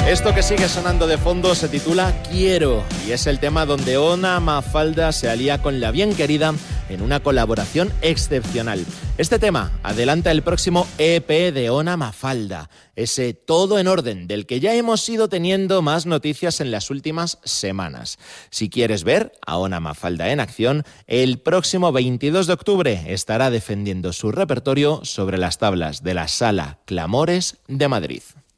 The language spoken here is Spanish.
Esto que sigue sonando de fondo se titula Quiero y es el tema donde Ona Mafalda se alía con la bien querida en una colaboración excepcional. Este tema adelanta el próximo EP de Ona Mafalda, ese Todo en Orden del que ya hemos ido teniendo más noticias en las últimas semanas. Si quieres ver a Ona Mafalda en acción, el próximo 22 de octubre estará defendiendo su repertorio sobre las tablas de la Sala Clamores de Madrid.